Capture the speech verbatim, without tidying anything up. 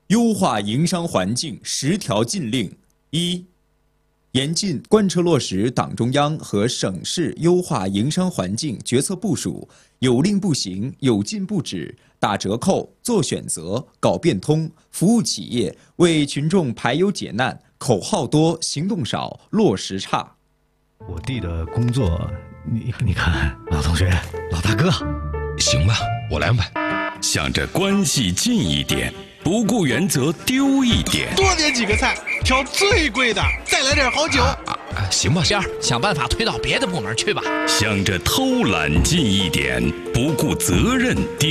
优化营商环境十条禁令：一、严禁贯彻落实党中央和省市优化营商环境决策部署，有令不行，有禁不止，打折扣、做选择、搞变通，服务企业，为群众排忧解难，口号多，行动少，落实差。 我弟的工作，你你看，老同学，老大哥， 行吧，我来吧。 想着关系近一点，不顾原则丢一点。 多点几个菜，挑最贵的，再来点好酒。 啊啊、行吧， 仙儿，想办法推到别的部门去吧。 想着偷懒近一点，不顾责任丢。